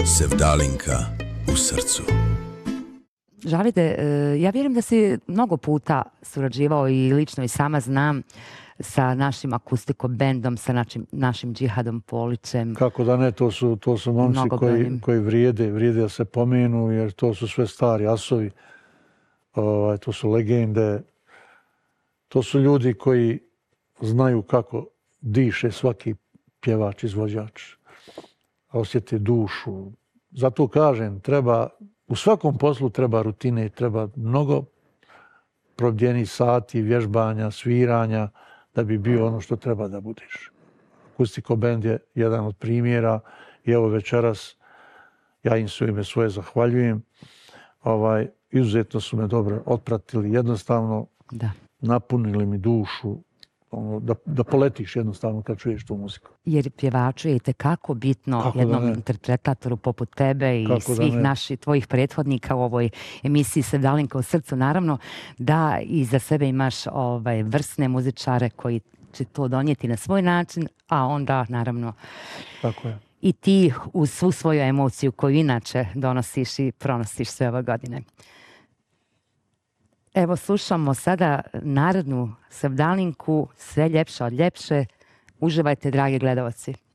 Sevdalinka u srcu. Žalide, ja vjerujem da si mnogo puta surađivao i lično i sama znam sa našim akustiko bendom, sa našim Džihadom Polićem. Kako da ne, to su momci koji vrijede da se pomenu, jer to su sve stari asovi, to su legende, to su ljudi koji znaju kako diše svaki pjevač, izvođač, osjeti dušu. Zato kažem, u svakom poslu treba rutine, treba mnogo probdjenih sati, vježbanja, sviranja, da bi bio ono što treba da budeš. Akustiko bend je jedan od primjera i evo večeras ja im su ime svoje zahvaljujem. Izuzetno su me dobro otpratili, jednostavno napunili mi dušu, da poletiš jednostavno kad čuješ tu muziku. Jer pjevaču je itekako bitno jednom interpretatoru poput tebe i svih naših tvojih prethodnika u ovoj emisiji Sevdalinka u srcu. Naravno da i za sebe imaš vrsne muzičare koji će to donijeti na svoj način, a onda naravno i ti uz svu svoju emociju koju inače donosiš i pronosiš sve ove godine. Evo, slušamo sada narodnu Sevdalinku, sve ljepše od ljepše. Uživajte, dragi gledalci.